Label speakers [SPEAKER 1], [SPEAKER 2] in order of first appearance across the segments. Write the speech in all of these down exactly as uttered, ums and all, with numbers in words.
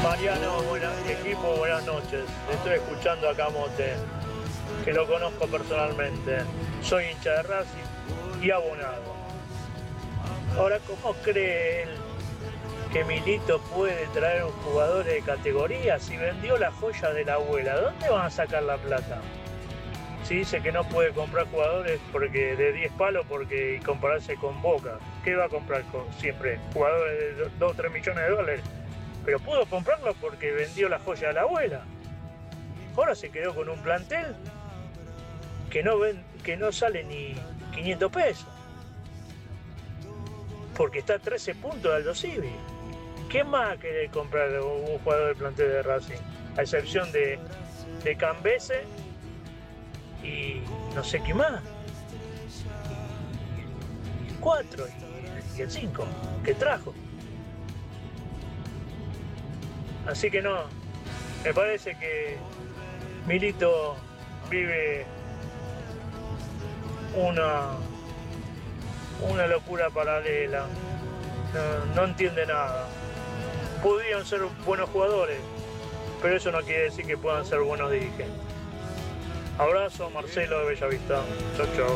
[SPEAKER 1] Mariano, buenas, equipo, buenas noches. Estoy escuchando acá a Mote, que lo conozco personalmente. Soy hincha de Racing y abonado. Ahora, ¿cómo cree él que Milito puede traer un jugador de categoría si vendió la joya de la abuela? ¿Dónde van a sacar la plata? Si dice que no puede comprar jugadores porque de diez palos porque y compararse con Boca. ¿Qué va a comprar con, siempre? Jugadores de dos o tres millones de dólares. Pero pudo comprarlo porque vendió la joya de la abuela. Ahora se quedó con un plantel que no, ven, que no sale ni quinientos pesos. Porque está a trece puntos de Aldo Civi. ¿Qué más quiere comprar un jugador del plantel de Racing? A excepción de, de Cambese y no sé qué más. Y el cuatro y, y el cinco que trajo. Así que no, me parece que Milito vive una, una locura paralela, no, no entiende nada. Podrían ser buenos jugadores, pero eso no quiere decir que puedan ser buenos dirigentes. Abrazo, Marcelo de Bellavista. Chau, chau.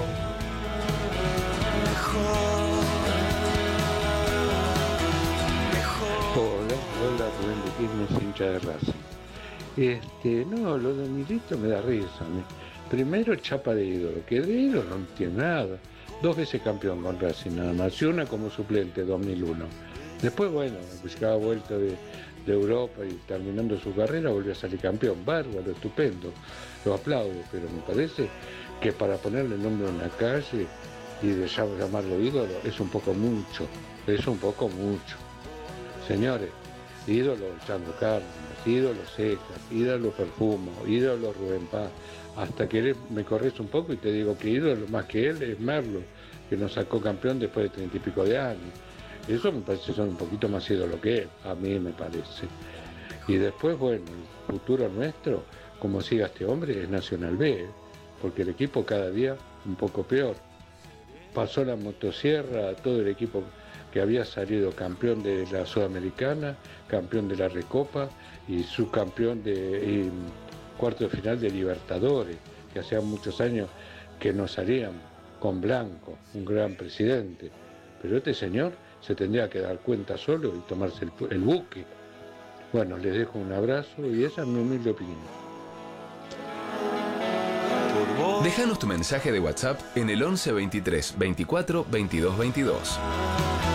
[SPEAKER 2] Hola, hola, Rubén de Quilmes, hincha de Racing. Este, no, lo de Milito me da risa. Me, primero chapa de ídolo, que de ídolo no tiene nada. Dos veces campeón con Racing nada más, y una como suplente, dos mil uno. Después, bueno, pues cada vuelta de, de Europa y terminando su carrera volvió a salir campeón. Bárbaro, estupendo, lo aplaudo, pero me parece que para ponerle el nombre a una calle y de llamarlo ídolo es un poco mucho, es un poco mucho. Señores, ídolo Chango Cárdenas, ídolo Seca, ídolo Perfumo, ídolo Rubén Paz. Hasta que me corres un poco y te digo que ídolo más que él es Merlo, que nos sacó campeón después de treinta y pico de años. Eso me parece son un poquito más ídolo que él, a mí me parece. Y después, bueno, el futuro nuestro, como siga este hombre, es Nacional B, ¿eh? Porque el equipo cada día un poco peor. Pasó la motosierra, todo el equipo que había salido campeón de la Sudamericana, campeón de la Recopa y subcampeón de y cuarto de final de Libertadores, que hacía muchos años que no salían con Blanco, un gran presidente. Pero este señor se tendría que dar cuenta solo y tomarse el, el buque. Bueno, les dejo un abrazo y esa es mi humilde opinión.
[SPEAKER 3] Déjanos tu mensaje de WhatsApp en el once veintitrés veinticuatro veintidós veintidós.